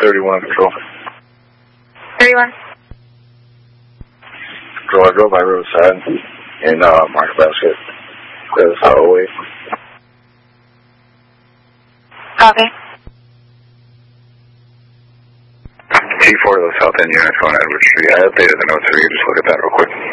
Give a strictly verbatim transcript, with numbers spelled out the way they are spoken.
thirty-one, Control. thirty-one. Control, I drove by roadside in uh, Market Basket. That's how away. Copy. T four to the south end unit, phone Edward Street. I updated the notes for you. Just look at that real quick.